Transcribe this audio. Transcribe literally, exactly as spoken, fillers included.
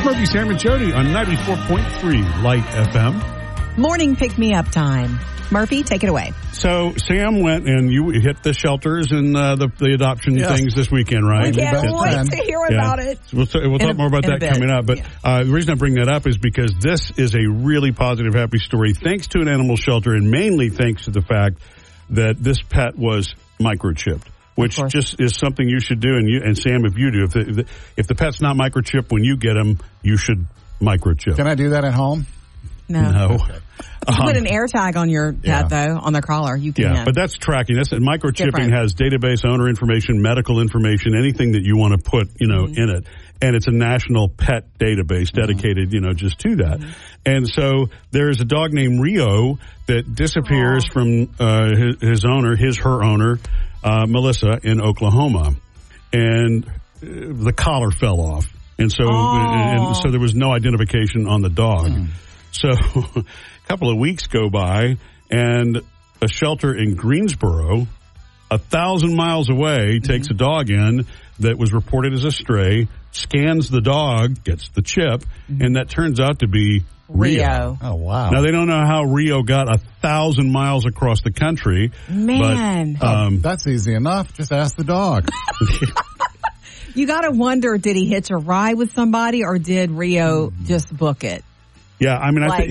It's Murphy, Sam, and Jody on ninety-four point three Light F M. Morning pick-me-up time. Murphy, take it away. So, Sam went and you hit the shelters and uh, the, the adoption Yes. things this weekend, right? We can't It's- wait to hear Yeah. about it. So we'll, t- we'll In talk a- more about in a that bit. coming up. But Yeah. uh, the reason I bring that up is because this is a really positive, happy story, thanks to an animal shelter, and mainly thanks to the fact that this pet was microchipped, which course. just is something you should do. And you and Sam, if you do, if the, if the, if the pet's not microchipped when you get him, you should microchip. Can I do that at home? No. No. You Um, put an air tag on your pet, Yeah. though, on their collar. You can. Yeah, but that's tracking. That's microchipping Different. has database owner information, medical information, anything that you want to put, you know, Mm-hmm. in it. And it's a national pet database dedicated, Mm-hmm. you know, just to that. Mm-hmm. And so there's a dog named Rio that disappears Aww. from uh, his, his owner, his, her owner, uh, Melissa in Oklahoma. And uh, the collar fell off. And so, Aww. and so there was no identification on the dog. Mm. So a couple of weeks go by, and a shelter in Greensboro, a thousand miles away, Mm-hmm. takes a dog in that was reported as a stray, scans the dog, gets the chip, Mm-hmm. and that turns out to be Rio. Rio. Oh, wow. Now, they don't know how Rio got a thousand miles across the country. Man. But, um, That's easy enough. Just ask the dog. You got to wonder, did he hitch a ride with somebody or did Rio just book it? yeah, I mean, I Like, think